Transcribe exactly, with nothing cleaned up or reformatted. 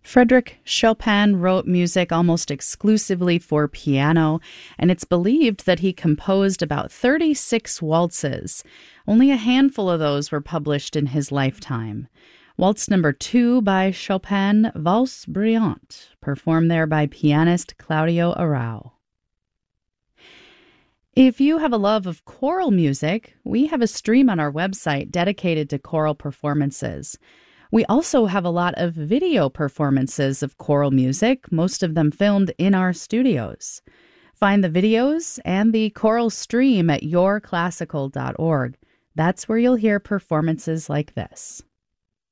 Frédéric Chopin wrote music almost exclusively for piano, and it's believed that he composed about thirty-six waltzes. Only a handful of those were published in his lifetime. Waltz number two by Chopin, Valse Brillante, performed there by pianist Claudio Arrau. If you have a love of choral music, we have a stream on our website dedicated to choral performances. We also have a lot of video performances of choral music, most of them filmed in our studios. Find the videos and the choral stream at your classical dot org. That's where you'll hear performances like this.